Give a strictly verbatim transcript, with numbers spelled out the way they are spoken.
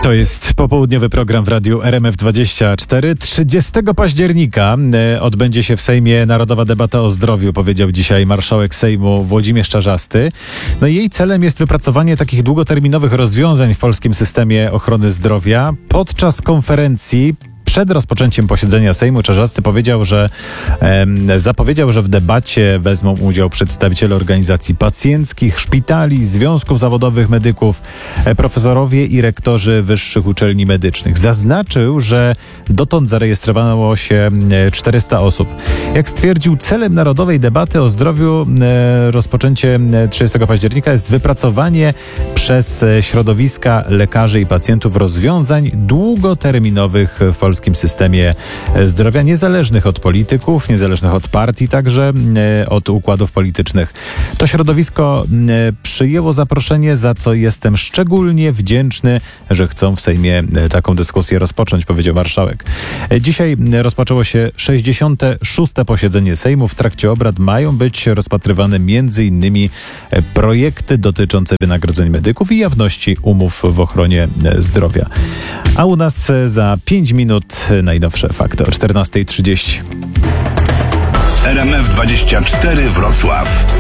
To jest popołudniowy program w radiu R M F dwadzieścia cztery. trzydziestego października odbędzie się w Sejmie narodowa debata o zdrowiu, powiedział dzisiaj marszałek Sejmu Włodzimierz Czarzasty. No i jej celem jest wypracowanie takich długoterminowych rozwiązań w polskim systemie ochrony zdrowia. Podczas konferencji przed rozpoczęciem posiedzenia Sejmu Czarzasty powiedział, że e, zapowiedział, że w debacie wezmą udział przedstawiciele organizacji pacjenckich, szpitali, związków zawodowych medyków, e, profesorowie i rektorzy wyższych uczelni medycznych. Zaznaczył, że dotąd zarejestrowano się czterysta osób. Jak stwierdził, celem narodowej debaty o zdrowiu e, rozpoczęcie trzydziestego października jest wypracowanie przez środowiska lekarzy i pacjentów rozwiązań długoterminowych w polskim systemie zdrowia, niezależnych od polityków, niezależnych od partii, także od układów politycznych. To środowisko przyjęło zaproszenie, za co jestem szczególnie wdzięczny, że chcą w Sejmie taką dyskusję rozpocząć, powiedział marszałek. Dzisiaj rozpoczęło się sześćdziesiąte szóste posiedzenie Sejmu. W trakcie obrad mają być rozpatrywane między innymi projekty dotyczące wynagrodzeń medyków i jawności umów w ochronie zdrowia. A u nas za pięć minut najnowsze fakty o czternasta trzydzieści. R M F dwadzieścia cztery Wrocław.